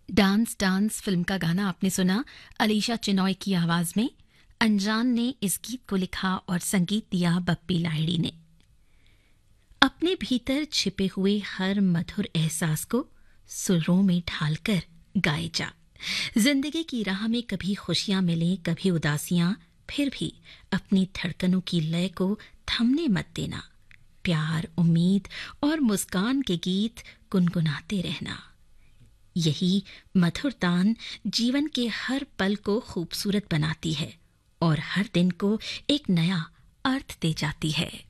Dance dance film का गाना आपने सुना अलीशा चिनॉय की आवाज में। अनजान ने इस गीत को लिखा और संगीत दिया बप्पी लाहिड़ी ने। अपने भीतर छिपे हुए हर मधुर एहसास को सुरों में ढालकर गाए जा। जिंदगी की राह में कभी खुशियां मिलें कभी उदासियां, फिर भी अपनी धड़कनों की लय को थमने मत देना। प्यार, उम्मीद और मुस्कान के गीत गुनगुनाते रहना। यही मधुर तान जीवन के हर पल को खूबसूरत बनाती है और हर दिन को एक नया अर्थ दे जाती है।